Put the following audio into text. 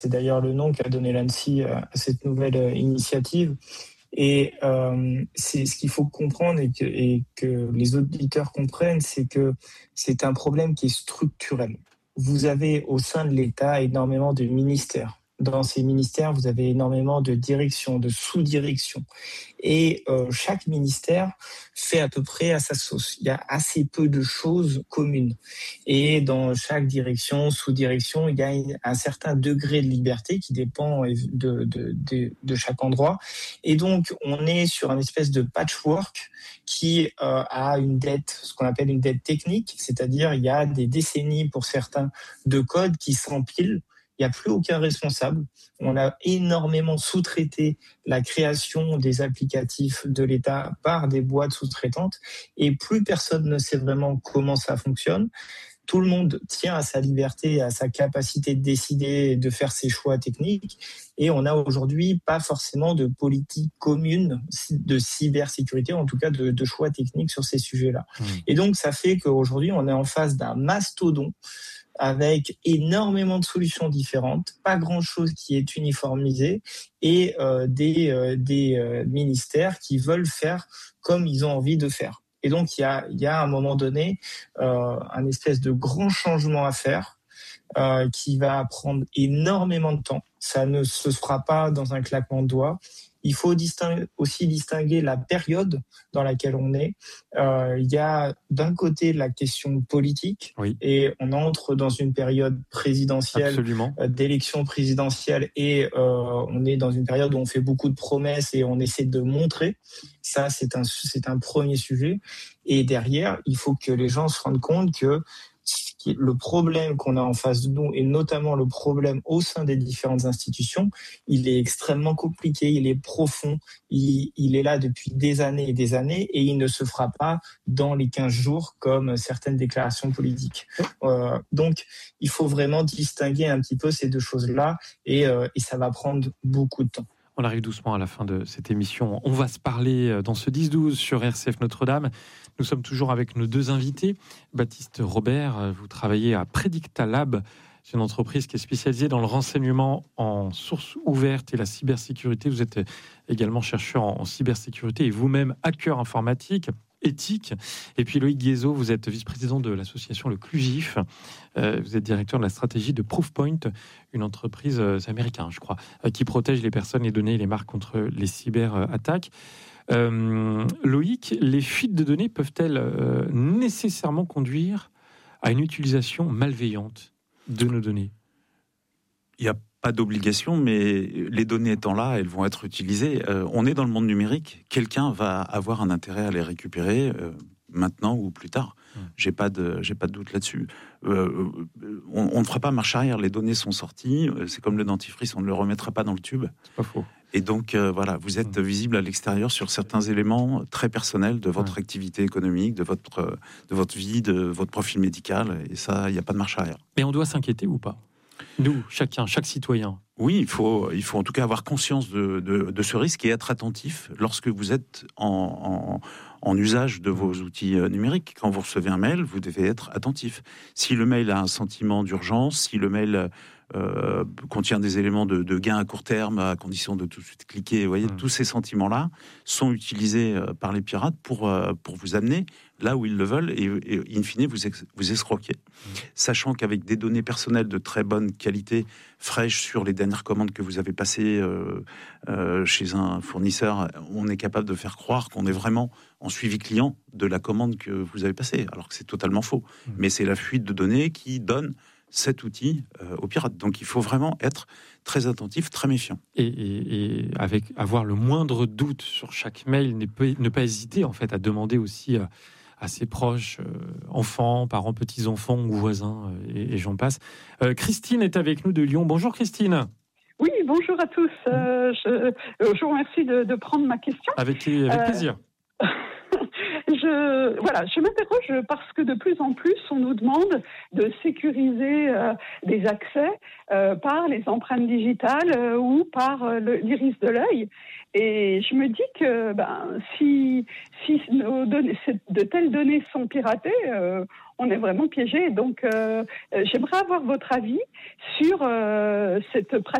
C'est d'ailleurs le nom qu'a donné l'ANSSI à cette nouvelle initiative. Et c'est ce qu'il faut comprendre et que les auditeurs comprennent, c'est que c'est un problème qui est structurel. Vous avez au sein de l'État énormément de ministères. Dans ces ministères, vous avez énormément de directions, de sous-directions. Et chaque ministère fait à peu près à sa sauce. Il y a assez peu de choses communes. Et dans chaque direction, sous-direction, il y a un certain degré de liberté qui dépend de chaque endroit. Et donc, on est sur une espèce de patchwork qui a une dette, ce qu'on appelle une dette technique, c'est-à-dire il y a des décennies pour certains de code qui s'empilent. Il n'y a plus aucun responsable. On a énormément sous-traité la création des applicatifs de l'État par des boîtes sous-traitantes et plus personne ne sait vraiment comment ça fonctionne. Tout le monde tient à sa liberté, à sa capacité de décider, de faire ses choix techniques. Et on n'a aujourd'hui pas forcément de politique commune de cybersécurité, en tout cas de choix techniques sur ces sujets-là. Et donc, ça fait qu'aujourd'hui, on est en face d'un mastodonte avec énormément de solutions différentes, pas grand-chose qui est uniformisé et des ministères qui veulent faire comme ils ont envie de faire. Et donc, il y a à un moment donné un espèce de grand changement à faire qui va prendre énormément de temps. Ça ne se fera pas dans un claquement de doigts. Il faut aussi distinguer la période dans laquelle on est. Il y a d'un côté la question politique, et on entre dans une période présidentielle, d'élection présidentielle, et on est dans une période où on fait beaucoup de promesses et on essaie de montrer. Ça, c'est un premier sujet. Et derrière, il faut que les gens se rendent compte que le problème qu'on a en face de nous, et notamment le problème au sein des différentes institutions, il est extrêmement compliqué, il est profond, il est là depuis des années et des années, et il ne se fera pas dans les 15 jours comme certaines déclarations politiques. Donc, il faut vraiment distinguer un petit peu ces deux choses-là, et ça va prendre beaucoup de temps. On arrive doucement à la fin de cette émission. On va se parler dans ce 10-12 sur RCF Notre-Dame. Nous sommes toujours avec nos deux invités. Baptiste Robert, vous travaillez à Predictalab. C'est une entreprise qui est spécialisée dans le renseignement en source ouverte et la cybersécurité. Vous êtes également chercheur en cybersécurité et vous-même hacker informatique, éthique. Et puis Loïc Guézot, vous êtes vice-président de l'association Le Clugif. Vous êtes directeur de la stratégie de Proofpoint, une entreprise américaine, je crois, qui protège les personnes, les données et les marques contre les cyberattaques. Loïc, les fuites de données peuvent-elles nécessairement conduire à une utilisation malveillante de nos données ? Il n'y a pas d'obligation, mais les données étant là, elles vont être utilisées. On est dans le monde numérique. Quelqu'un va avoir un intérêt à les récupérer maintenant ou plus tard. J'ai pas de doute là-dessus. On ne fera pas marche arrière. Les données sont sorties. C'est comme le dentifrice, on ne le remettra pas dans le tube. C'est pas faux. Et donc, voilà, vous êtes visible à l'extérieur sur certains éléments très personnels de votre activité économique, de votre vie, de votre profil médical. Et ça, il n'y a pas de marche arrière. Mais on doit s'inquiéter ou pas ? Nous, chaque citoyen. Oui, il faut en tout cas avoir conscience de ce risque et être attentif lorsque vous êtes en usage de vos outils numériques. Quand vous recevez un mail, vous devez être attentif. Si le mail a un sentiment d'urgence, si le mail contient des éléments de gain à court terme, à condition de tout de suite cliquer, vous voyez, tous ces sentiments-là sont utilisés par les pirates pour vous amener là où ils le veulent et in fine vous escroquer. Sachant qu'avec des données personnelles de très bonne qualité, fraîches sur les dernières commandes que vous avez passées chez un fournisseur, on est capable de faire croire qu'on est vraiment en suivi client de la commande que vous avez passée, alors que c'est totalement faux. Mais c'est la fuite de données qui donne cet outil aux pirates. Donc il faut vraiment être très attentif, très méfiant. Et avoir le moindre doute sur chaque mail, ne pas hésiter en fait à demander aussi à ses proches, enfants, parents, petits-enfants ou voisins, et j'en passe. Christine est avec nous de Lyon. Bonjour Christine. Oui, bonjour à tous. Je vous remercie de prendre ma question. Avec plaisir. Je m'interroge parce que de plus en plus, on nous demande de sécuriser des accès par les empreintes digitales ou par l'iris de l'œil. Et je me dis que si de telles données sont piratées, on est vraiment piégé. Donc, j'aimerais avoir votre avis sur cette pratique